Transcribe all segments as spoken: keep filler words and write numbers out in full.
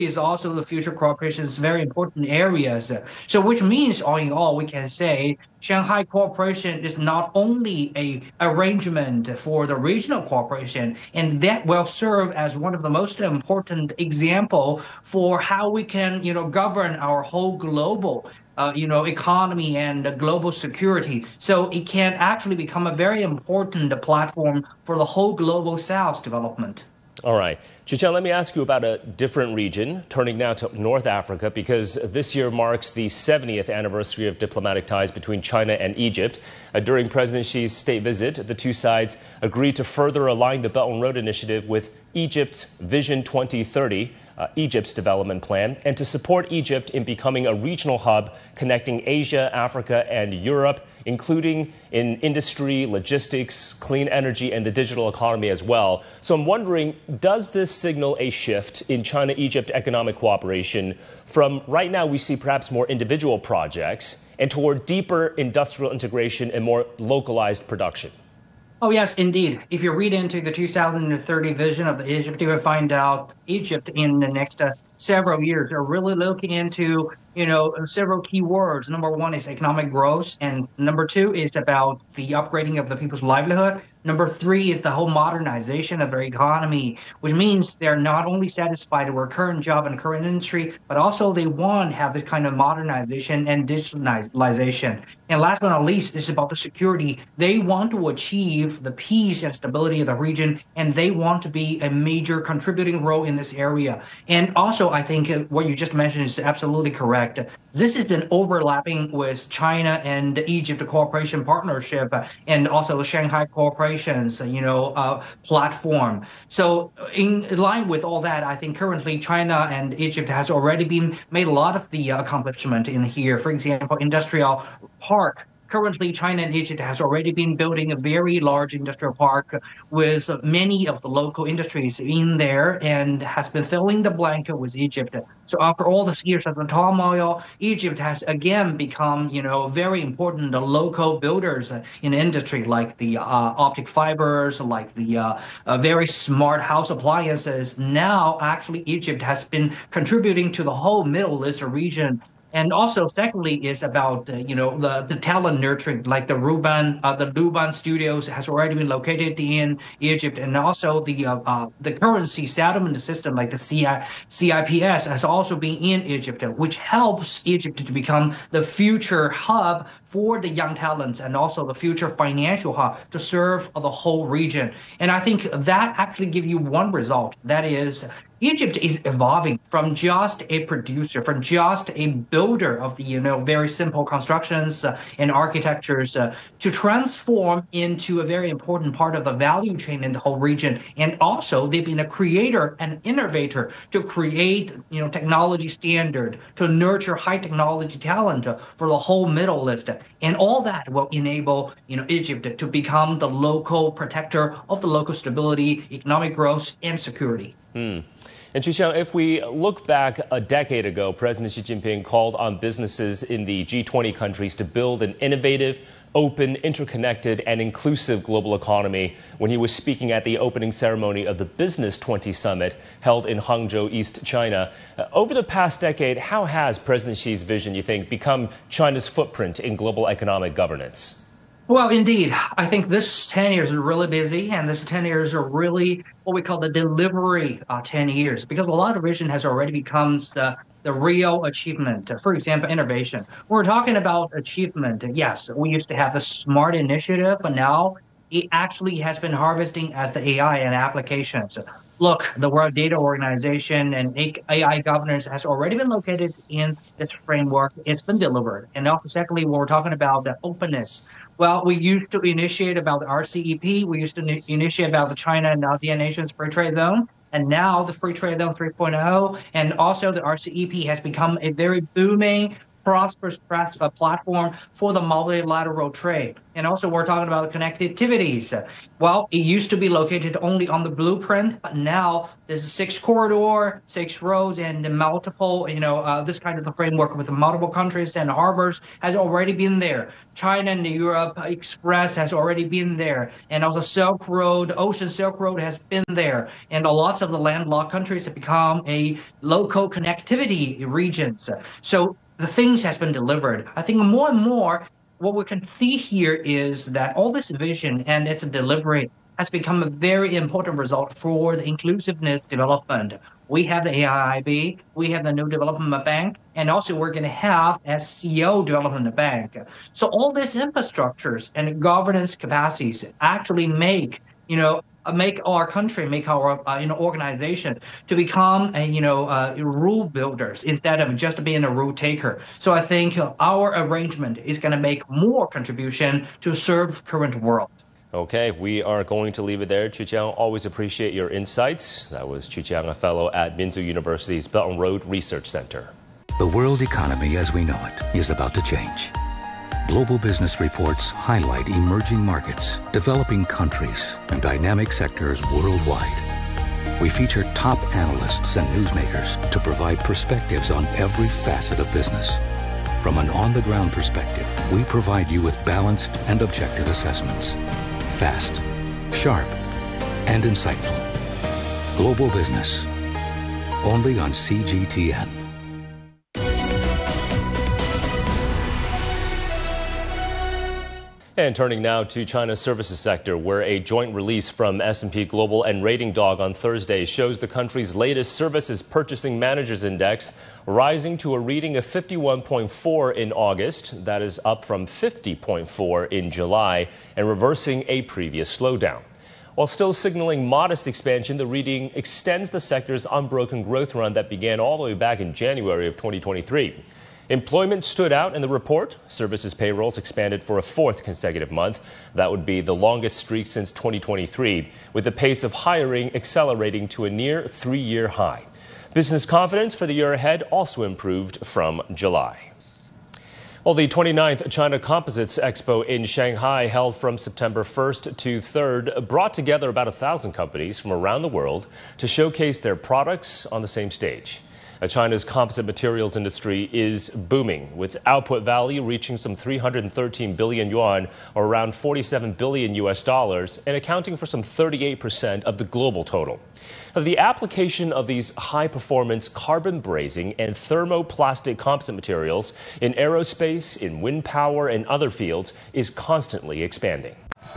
is also the future cooperation's very important areas. So, which means, all in all, we can say Shanghai Cooperation is not only a arrangement for the regional cooperation, and that will serve as one of the most important example for how we can, you know, govern our whole global uh, you know, economy and uh, global security. So it can actually become a very important platform for the whole global South development. All right. Qichao, let me ask you about a different region, turning now to North Africa, because this year marks the seventieth anniversary of diplomatic ties between China and Egypt. Uh, during President Xi's state visit, the two sides agreed to further align the Belt and Road Initiative with Egypt's Vision twenty thirty, uh, Egypt's development plan, and to support Egypt in becoming a regional hub connecting Asia, Africa, and Europe, including in industry, logistics, clean energy, and the digital economy as well. So I'm wondering, does this signal a shift in China-Egypt economic cooperation from right now we see perhaps more individual projects and toward deeper industrial integration and more localized production? Oh, yes, indeed. If you read into the two thousand thirty vision of Egypt, you will find out Egypt in the next uh, several years are really looking into, you know, several key words. Number one is economic growth, and number two is about the upgrading of the people's livelihood. Number three is the whole modernization of their economy, which means they're not only satisfied with current job and current industry, but also they want to have this kind of modernization and digitalization. And last but not least, this is about the security. They want to achieve the peace and stability of the region, and they want to be a major contributing role in this area. And also, I think what you just mentioned is absolutely correct. This has been overlapping with China and Egypt cooperation partnership and also the Shanghai cooperation's, you know, uh, platform. So in line with all that, I think currently China and Egypt has already been made a lot of the accomplishment in here. For example, industrial park. Currently, China and Egypt has already been building a very large industrial park with many of the local industries in there and has been filling the blanket with Egypt. So after all these years of the turmoil, Egypt has again become, you know, very important local builders in industry like the uh, optic fibers, like the uh, uh, very smart house appliances. Now, actually, Egypt has been contributing to the whole Middle East region. And also, secondly, is about uh, you know the, the talent nurturing, like the Ruban, uh, the Luban Studios has already been located in Egypt, and also the uh, uh, the currency settlement system, like the C I, C I P S, has also been in Egypt, which helps Egypt to become the future hub for the young talents and also the future financial hub to serve the whole region. And I think that actually gives you one result. That is, Egypt is evolving from just a producer, from just a builder of the, you know, very simple constructions uh, and architectures uh, to transform into a very important part of the value chain in the whole region. And also, they've been a creator and innovator to create, you know, technology standard, to nurture high technology talent uh, for the whole Middle East. And all that will enable, you know, Egypt to become the local protector of the local stability, economic growth, and security. Hmm. And Qichao, if we look back a decade ago, President Xi Jinping called on businesses in the G twenty countries to build an innovative, open, interconnected, and inclusive global economy when he was speaking at the opening ceremony of the Business twenty Summit held in Hangzhou, East China. Uh, over the past decade, how has President Xi's vision, you think, become China's footprint in global economic governance? Well, indeed, I think this ten years is really busy, and this ten years are really what we call the delivery uh, ten years, because a lot of vision has already become the, the real achievement. For example, innovation. We're talking about achievement. Yes, we used to have the SMART initiative, but now it actually has been harvesting as the A I and applications. Look, the World Data Organization and A I governance has already been located in this framework. It's been delivered. And also, secondly, when we're talking about the openness, well, we used to initiate about the R C E P. We used to initiate about the China and ASEAN nations free trade zone. And now the free trade zone 3.0 and also the R C E P has become a very booming prosperous platform for the multilateral trade. And also we're talking about connectivities. Well, it used to be located only on the blueprint, but now there's six corridor, six roads, and multiple, you know, uh, this kind of the framework with multiple countries and harbors has already been there. China and Europe Express has already been there. And also Silk Road, Ocean Silk Road has been there. And lots of the landlocked countries have become a local connectivity regions. So the things has been delivered. I think more and more, what we can see here is that all this vision and its delivery has become a very important result for the inclusiveness development. We have the A I I B, we have the New Development Bank, and also we're going to have S C O Development Bank. So all these infrastructures and governance capacities actually make, you know, make our country, make our uh, you know organization to become a, you know uh, rule builders instead of just being a rule taker. So I think our arrangement is going to make more contribution to serve current world. Okay, we are going to leave it there. Chu Jiang, always appreciate your insights. That was Chu Jiang, a fellow at Minzu University's Belt and Road Research Center. The world economy as we know it is about to change. Global business reports highlight emerging markets, developing countries, and dynamic sectors worldwide. We feature top analysts and newsmakers to provide perspectives on every facet of business. From an on-the-ground perspective, we provide you with balanced and objective assessments. Fast, sharp, and insightful. Global Business. Only on C G T N. And turning now to China's services sector, where a joint release from S and P Global and Rating Dog on Thursday shows the country's latest Services Purchasing Managers Index rising to a reading of fifty-one point four in August. That is up from fifty point four in July and reversing a previous slowdown. While still signaling modest expansion, the reading extends the sector's unbroken growth run that began all the way back in January of twenty twenty-three. Employment stood out in the report. Services payrolls expanded for a fourth consecutive month. That would be the longest streak since twenty twenty-three, with the pace of hiring accelerating to a near three-year high. Business confidence for the year ahead also improved from July. Well, the twenty-ninth China Composites Expo in Shanghai, held from September first to third, brought together about a thousand companies from around the world to showcase their products on the same stage. China's composite materials industry is booming, with output value reaching some three hundred thirteen billion yuan, or around forty-seven billion U S dollars, and accounting for some thirty-eight percent of the global total. The application of these high-performance carbon brazing and thermoplastic composite materials in aerospace, in wind power, and other fields is constantly expanding.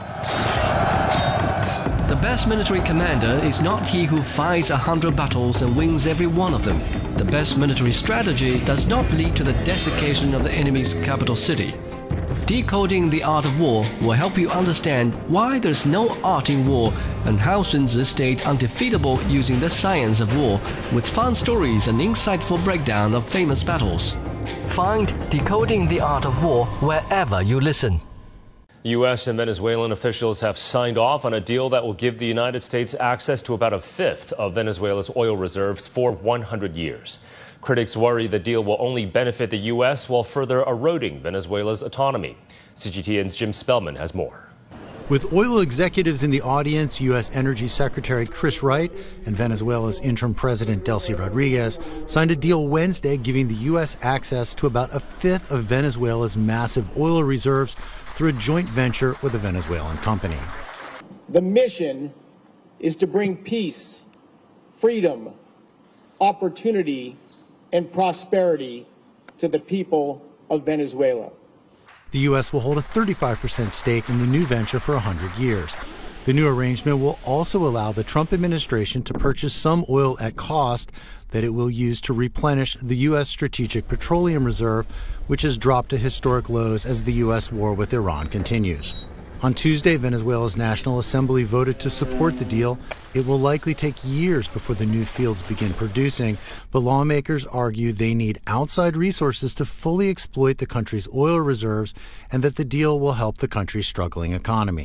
The best military commander is not he who fights a hundred battles and wins every one of them. The best military strategy does not lead to the desiccation of the enemy's capital city. Decoding the Art of War will help you understand why there's no art in war and how Sun Tzu stayed undefeatable using the science of war, with fun stories and insightful breakdown of famous battles. Find Decoding the Art of War wherever you listen. U S and Venezuelan officials have signed off on a deal that will give the United States access to about a fifth of Venezuela's oil reserves for one hundred years. Critics worry the deal will only benefit the U S while further eroding Venezuela's autonomy. C G T N's Jim Spellman has more. With oil executives in the audience, U S Energy Secretary Chris Wright and Venezuela's interim president Delcy Rodriguez signed a deal Wednesday giving the U S access to about a fifth of Venezuela's massive oil reserves through a joint venture with a Venezuelan company. The mission is to bring peace, freedom, opportunity, and prosperity to the people of Venezuela. The U S will hold a thirty-five percent stake in the new venture for one hundred years. The new arrangement will also allow the Trump administration to purchase some oil at cost that it will use to replenish the U S Strategic Petroleum Reserve, which has dropped to historic lows as the U S war with Iran continues. On Tuesday, Venezuela's National Assembly voted to support the deal. It will likely take years before the new fields begin producing, but lawmakers argue they need outside resources to fully exploit the country's oil reserves and that the deal will help the country's struggling economy.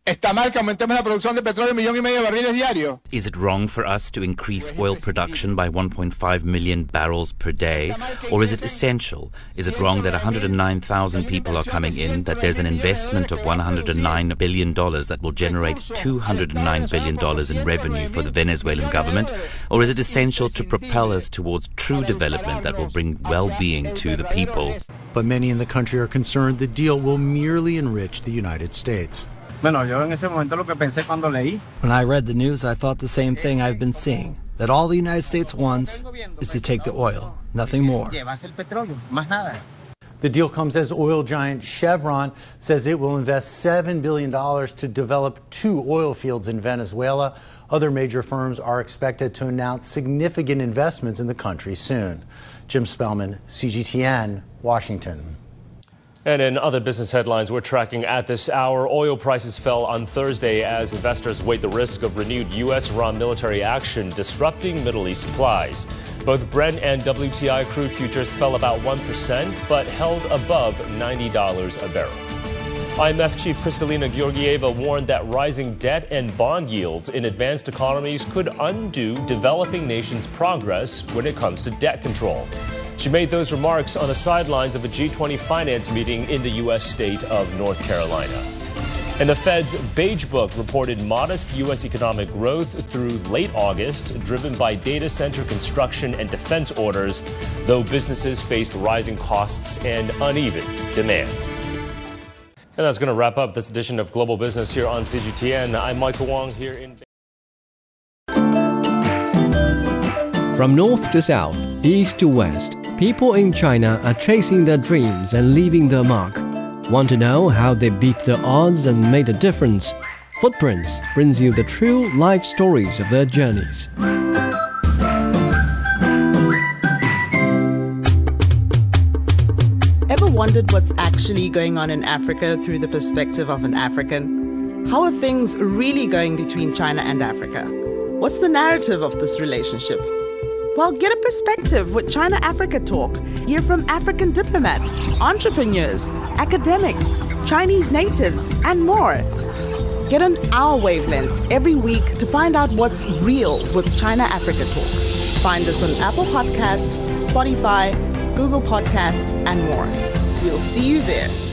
¿Está mal que aumentemos la producción de petróleo un millón y medio de barriles diarios? Is it wrong for us to increase oil production by one point five million barrels per day? Or is it essential? Is it wrong that one hundred nine thousand people are coming in, that there's an investment of one hundred nine billion dollars that will generate two hundred nine billion dollars in revenue for the Venezuelan government? Or is it essential to propel us towards true development that will bring well-being to the people? But many in the country are concerned the deal will merely enrich the United States. Bueno, yo en ese momento lo que pensé cuando leí. When I read the news, I thought the same thing I've been seeing, that all the United States wants is to take the oil, nothing more. Llevarse el petróleo, más nada. The deal comes as oil giant Chevron says it will invest seven billion dollars to develop two oil fields in Venezuela. Other major firms are expected to announce significant investments in the country soon. Jim Spellman, C G T N, Washington. And in other business headlines we're tracking at this hour, oil prices fell on Thursday as investors weighed the risk of renewed U S Iran military action disrupting Middle East supplies. Both Brent and W T I crude futures fell about one percent, but held above ninety dollars a barrel. I M F Chief Kristalina Georgieva warned that rising debt and bond yields in advanced economies could undo developing nations' progress when it comes to debt control. She made those remarks on the sidelines of a G twenty finance meeting in the U S state of North Carolina. And the Fed's Beige Book reported modest U S economic growth through late August, driven by data center construction and defense orders, though businesses faced rising costs and uneven demand. And that's going to wrap up this edition of Global Business here on C G T N. I'm Michael Wong here in... From north to south, east to west, people in China are chasing their dreams and leaving their mark. Want to know how they beat the odds and made a difference? Footprints brings you the true life stories of their journeys. Ever wondered what's actually going on in Africa through the perspective of an African? How are things really going between China and Africa? What's the narrative of this relationship? Well, get a perspective with China-Africa Talk. Hear from African diplomats, entrepreneurs, academics, Chinese natives, and more. Get on our wavelength every week to find out what's real with China-Africa Talk. Find us on Apple Podcast, Spotify, Google Podcast, and more. We'll see you there.